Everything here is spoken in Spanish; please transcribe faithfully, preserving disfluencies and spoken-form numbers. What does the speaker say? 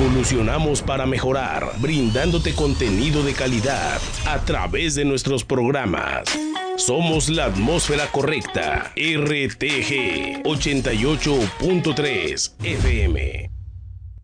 Evolucionamos para mejorar, brindándote contenido de calidad a través de nuestros programas. Somos la atmósfera correcta. R T G ochenta y ocho punto tres F M.